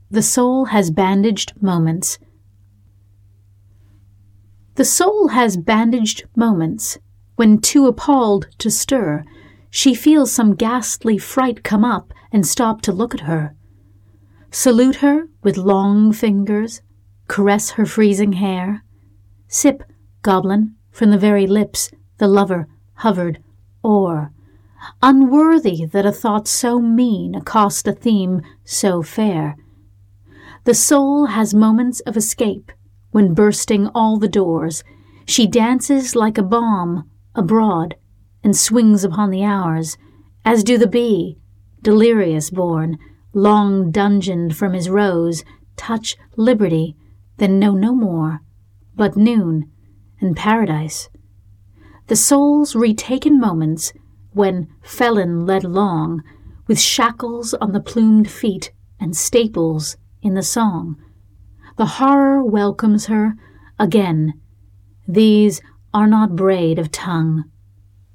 The soul has bandaged moments. The soul has bandaged moments, when too appalled to stir, she feels some ghastly fright come up and stop to look at her. Salute her with long fingers, caress her freezing hair. Sip, goblin, from the very lips the lover hovered o'er, unworthy that a thought so mean accost a theme so fair. The soul has moments of escape, when bursting all the doors, she dances like a bomb abroad, and swings upon the hours, as do the bee, delirious born, long dungeoned from his rose, touch liberty, then know no more, but noon and paradise. The soul's retaken moments, when felon led along, with shackles on the plumed feet and staples in the song. The horror welcomes her again. These are not braid of tongue,